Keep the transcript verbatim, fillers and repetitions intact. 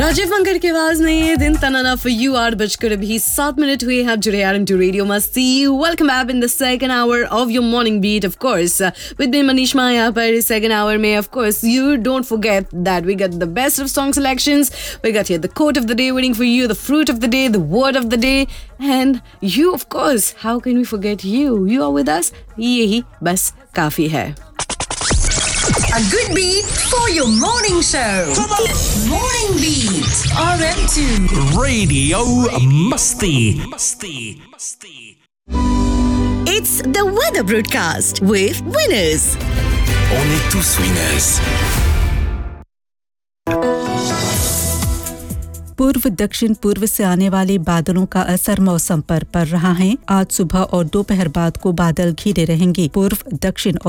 राजीव मंगर की आवाज में दिन तनाना फॉर यू आठ बजकर अभी सात मिनट हुए हैं जुड़े आर टू रेडियो मस्ती welcome back in the second hour of your morning beat of course with me Manish माया पर सेकंड आवर में of course you don't forget that we got the best of song selections we got here the coat of the day waiting for you the fruit of the day the word of the day and you of course how can we forget you you are with us यही बस काफी है. A good beat for your morning show. Come on. Morning Beat. R M two. Radio Musti. Musti. Musti. It's the weather broadcast with Winners. On est tous winners. पूर्व दक्षिण पूर्व से आने वाले बादलों का असर मौसम पर पड़ रहा है. आज सुबह और दोपहर बाद को बादल घिरे रहेंगे. पूर्व दक्षिण